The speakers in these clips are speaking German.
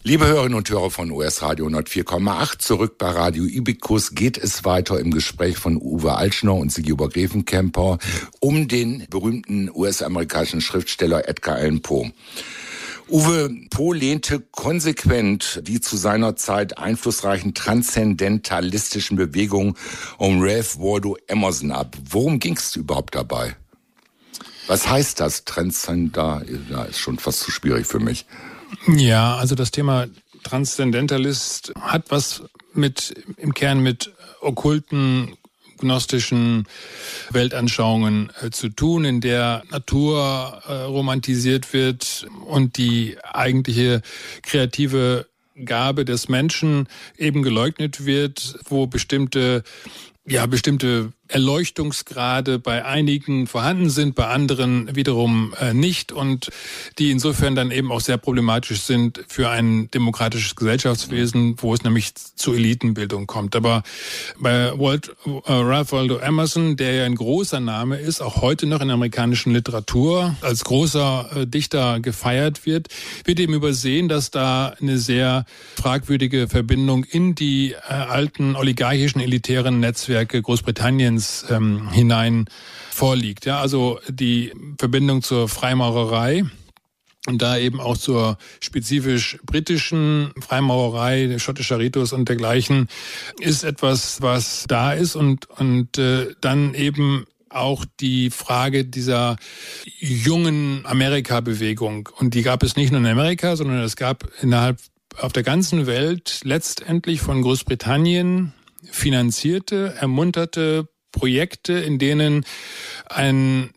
Liebe Hörerinnen und Hörer von US Radio 104,8, zurück bei Radio Ibikus geht es weiter im Gespräch von Uwe Altschner und Sigi Obergräfenkemper um den berühmten US-amerikanischen Schriftsteller Edgar Allan Poe. Uwe, Poe lehnte konsequent die zu seiner Zeit einflussreichen transzendentalistischen Bewegungen um Ralph Waldo Emerson ab. Worum ging es überhaupt dabei? Was heißt das? Transzendental? Ja, ist schon fast zu schwierig für mich. Ja, also das Thema Transzendentalist hat was im Kern mit okkulten, gnostischen Weltanschauungen zu tun, in der Natur romantisiert wird und die eigentliche kreative Gabe des Menschen eben geleugnet wird, wo bestimmte Erleuchtungsgrade bei einigen vorhanden sind, bei anderen wiederum nicht und die insofern dann eben auch sehr problematisch sind für ein demokratisches Gesellschaftswesen, wo es nämlich zu Elitenbildung kommt. Aber bei Ralph Waldo Emerson, der ja ein großer Name ist, auch heute noch in der amerikanischen Literatur als großer Dichter gefeiert wird eben übersehen, dass da eine sehr fragwürdige Verbindung in die alten oligarchischen elitären Netzwerke Großbritanniens hinein vorliegt. Ja, also die Verbindung zur Freimaurerei und da eben auch zur spezifisch britischen Freimaurerei, der schottischer Ritus und dergleichen, ist etwas, was da ist und dann eben auch die Frage dieser jungen Amerika-Bewegung. Und die gab es nicht nur in Amerika, sondern es gab auf der ganzen Welt letztendlich von Großbritannien finanzierte, ermunterte Projekte, in denen eine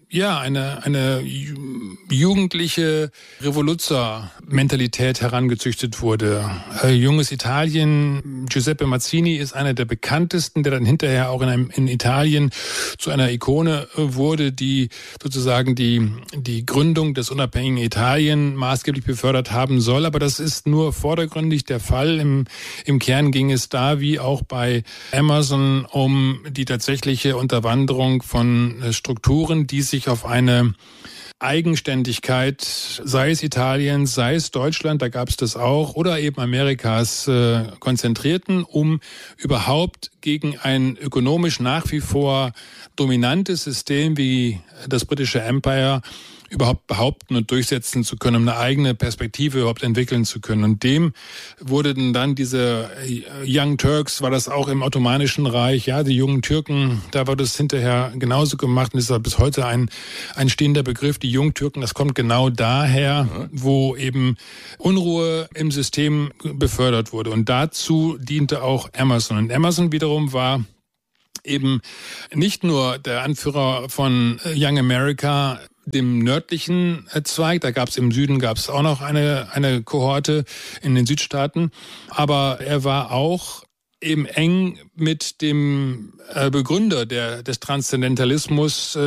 jugendliche Revoluzzer-Mentalität herangezüchtet wurde. Junges Italien, Giuseppe Mazzini ist einer der bekanntesten, der dann hinterher auch in Italien zu einer Ikone wurde, die sozusagen die Gründung des unabhängigen Italien maßgeblich befördert haben soll. Aber das ist nur vordergründig der Fall. Im Kern ging es da, wie auch bei Emerson, um die tatsächliche Unterwanderung von Strukturen, die sich auf eine Eigenständigkeit, sei es Italiens, sei es Deutschland, da gab es das auch, oder eben Amerikas konzentrierten, um überhaupt gegen ein ökonomisch nach wie vor dominantes System wie das britische Empire überhaupt behaupten und durchsetzen zu können, um eine eigene Perspektive überhaupt entwickeln zu können. Und dem wurden dann diese Young Turks, war das auch im Ottomanischen Reich, ja, die jungen Türken, da wurde es hinterher genauso gemacht und ist bis heute ein stehender Begriff, die Jungtürken, das kommt genau daher, wo eben Unruhe im System befördert wurde. Und dazu diente auch Emerson. Und Emerson wiederum war eben nicht nur der Anführer von Young America, dem nördlichen Zweig, da gab es im Süden auch noch eine Kohorte in den Südstaaten, aber er war auch eben eng mit dem Begründer des Transzendentalismus,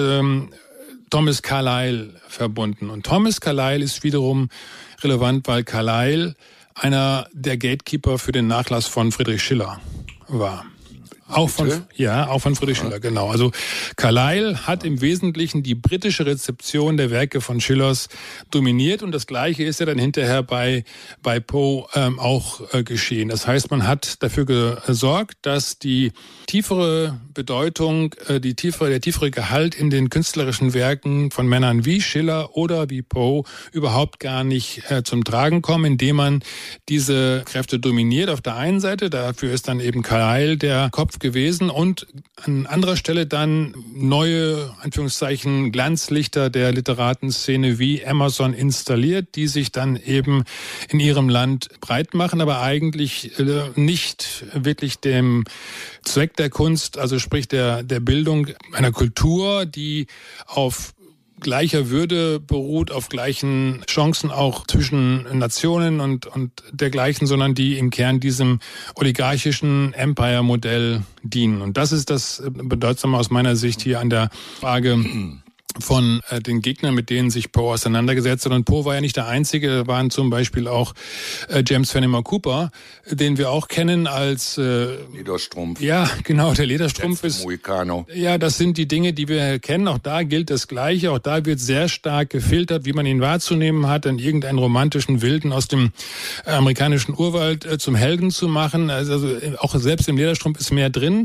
Thomas Carlyle, verbunden. Und Thomas Carlyle ist wiederum relevant, weil Carlyle einer der Gatekeeper für den Nachlass von Friedrich Schiller war. Auch von Friedrich Schiller, genau. Also Carlyle hat im Wesentlichen die britische Rezeption der Werke von Schillers dominiert und das Gleiche ist ja dann hinterher bei Poe auch geschehen. Das heißt, man hat dafür gesorgt, dass die tiefere Bedeutung, der tiefere Gehalt in den künstlerischen Werken von Männern wie Schiller oder wie Poe überhaupt gar nicht zum Tragen kommen, indem man diese Kräfte dominiert. Auf der einen Seite, dafür ist dann eben Carlyle der Kopf gewesen und an anderer Stelle dann neue, Anführungszeichen, Glanzlichter der Literatenszene wie Emerson installiert, die sich dann eben in ihrem Land breit machen, aber eigentlich nicht wirklich dem Zweck der Kunst, also sprich der Bildung einer Kultur, die auf gleicher Würde beruht, auf gleichen Chancen auch zwischen Nationen und dergleichen, sondern die im Kern diesem oligarchischen Empire-Modell dienen. Und das ist das Bedeutsame aus meiner Sicht hier an der Frage von den Gegnern, mit denen sich Poe auseinandergesetzt hat. Und Poe war ja nicht der Einzige, da waren zum Beispiel auch James Fenimore Cooper, den wir auch kennen als Lederstrumpf. Ja, genau, der Lederstrumpf ist... Mohicano. Ja, das sind die Dinge, die wir kennen. Auch da gilt das Gleiche. Auch da wird sehr stark gefiltert, wie man ihn wahrzunehmen hat, dann irgendeinen romantischen Wilden aus dem amerikanischen Urwald zum Helden zu machen. Also auch selbst im Lederstrumpf ist mehr drin.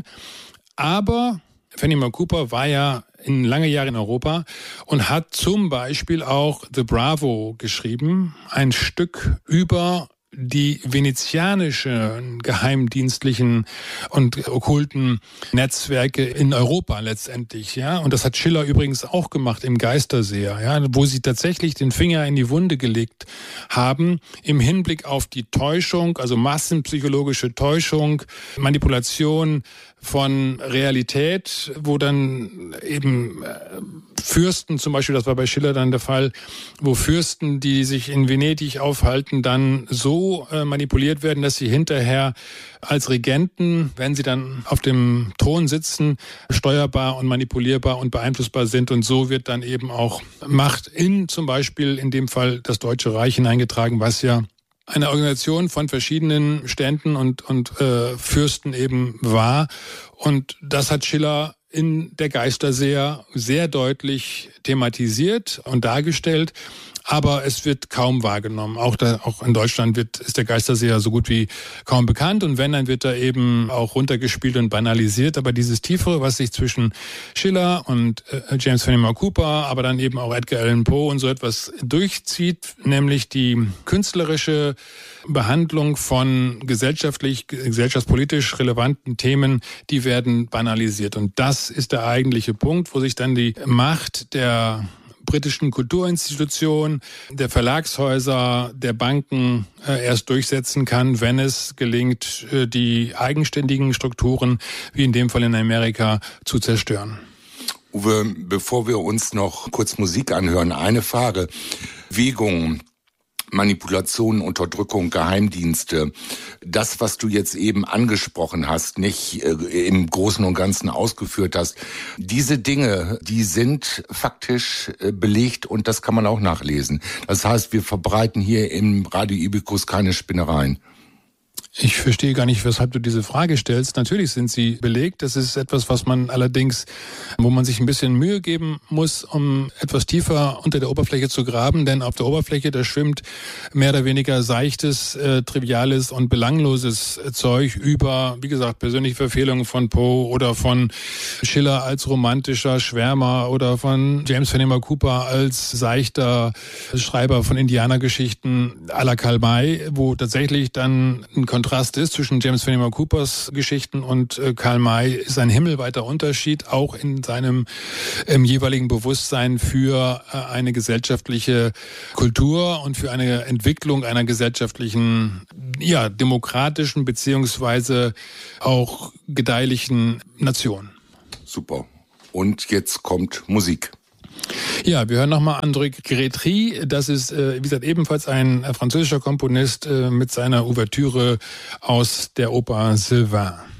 Aber Fenimore Cooper war ja lange Jahre in Europa und hat zum Beispiel auch The Bravo geschrieben, ein Stück über die venezianischen geheimdienstlichen und okkulten Netzwerke in Europa letztendlich, ja. Und das hat Schiller übrigens auch gemacht im Geisterseher, ja, wo sie tatsächlich den Finger in die Wunde gelegt haben im Hinblick auf die Täuschung, also massenpsychologische Täuschung, Manipulation von Realität, wo dann eben Fürsten, zum Beispiel, das war bei Schiller dann der Fall, wo Fürsten, die sich in Venedig aufhalten, dann so manipuliert werden, dass sie hinterher als Regenten, wenn sie dann auf dem Thron sitzen, steuerbar und manipulierbar und beeinflussbar sind. Und so wird dann eben auch Macht in zum Beispiel in dem Fall das Deutsche Reich hineingetragen, was ja eine Organisation von verschiedenen Ständen und Fürsten eben war. Und das hat Schiller in der Geisterseher sehr deutlich thematisiert und dargestellt. Aber es wird kaum wahrgenommen. Auch in Deutschland ist der Geisterseher so gut wie kaum bekannt. Und wenn, dann wird er eben auch runtergespielt und banalisiert. Aber dieses Tiefere, was sich zwischen Schiller und James Fenimore Cooper, aber dann eben auch Edgar Allan Poe und so etwas durchzieht, nämlich die künstlerische Behandlung von gesellschaftspolitisch relevanten Themen, die werden banalisiert. Und das ist der eigentliche Punkt, wo sich dann die Macht der britischen Kulturinstitutionen, der Verlagshäuser, der Banken erst durchsetzen kann, wenn es gelingt, die eigenständigen Strukturen, wie in dem Fall in Amerika, zu zerstören. Uwe, bevor wir uns noch kurz Musik anhören, eine Frage. Bewegung, Manipulation, Unterdrückung, Geheimdienste. Das, was du jetzt eben angesprochen hast, nicht im Großen und Ganzen ausgeführt hast. Diese Dinge, die sind faktisch belegt und das kann man auch nachlesen. Das heißt, wir verbreiten hier im Radio Ibikus keine Spinnereien. Ich verstehe gar nicht, weshalb du diese Frage stellst. Natürlich sind sie belegt. Das ist etwas, wo man sich ein bisschen Mühe geben muss, um etwas tiefer unter der Oberfläche zu graben. Denn auf der Oberfläche, da schwimmt mehr oder weniger seichtes, triviales und belangloses Zeug über, wie gesagt, persönliche Verfehlungen von Poe oder von Schiller als romantischer Schwärmer oder von James Fenimore Cooper als seichter Schreiber von Indianergeschichten à la Karl May, wo tatsächlich dann ein Kontrast ist zwischen James Fenimore Coopers Geschichten und Karl May, ist ein himmelweiter Unterschied, auch in seinem jeweiligen Bewusstsein für eine gesellschaftliche Kultur und für eine Entwicklung einer gesellschaftlichen, demokratischen beziehungsweise auch gedeihlichen Nation. Super. Und jetzt kommt Musik. Ja, wir hören nochmal André Grétry. Das ist, wie gesagt, ebenfalls ein französischer Komponist mit seiner Ouvertüre aus der Oper Sylvain.